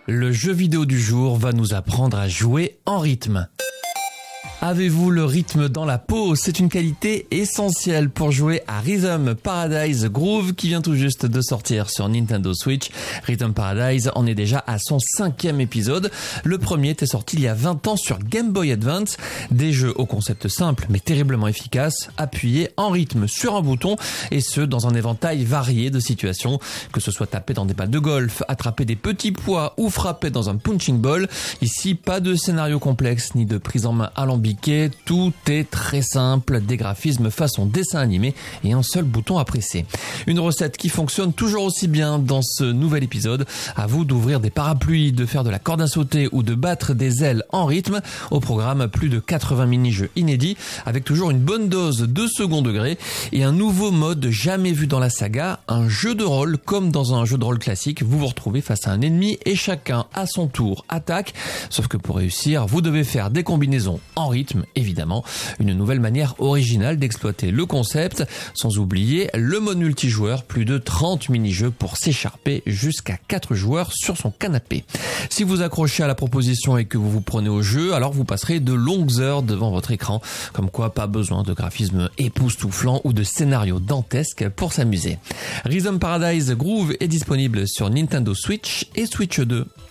Le jeu vidéo du jour va nous apprendre à jouer en rythme. Avez-vous le rythme dans la peau? C'est une qualité essentielle pour jouer à Rhythm Paradise Groove qui vient tout juste de sortir sur Nintendo Switch. Rhythm Paradise en est déjà à son 5e épisode. Le premier était sorti il y a 20 ans sur Game Boy Advance. Des jeux au concept simple mais terriblement efficace, appuyés en rythme sur un bouton et ce dans un éventail varié de situations. Que ce soit taper dans des balles de golf, attraper des petits pois ou frapper dans un punching ball. Ici, pas de scénario complexe ni de prise en main alambiquée. Tout est très simple, des graphismes façon dessin animé et un seul bouton à presser. Une recette qui fonctionne toujours aussi bien dans ce nouvel épisode. À vous d'ouvrir des parapluies, de faire de la corde à sauter ou de battre des ailes en rythme. Au programme, plus de 80 mini-jeux inédits avec toujours une bonne dose de second degré et un nouveau mode jamais vu dans la saga, un jeu de rôle comme dans un jeu de rôle classique. Vous vous retrouvez face à un ennemi et chacun à son tour attaque. Sauf que pour réussir, vous devez faire des combinaisons en rythme, évidemment. Une nouvelle manière originale d'exploiter le concept, sans oublier le mode multijoueur, plus de 30 mini-jeux pour s'écharper jusqu'à 4 joueurs sur son canapé. Si vous accrochez à la proposition et que vous vous prenez au jeu, alors vous passerez de longues heures devant votre écran, comme quoi pas besoin de graphisme époustouflant ou de scénario dantesque pour s'amuser. Rhythm Paradise Groove est disponible sur Nintendo Switch et Switch 2.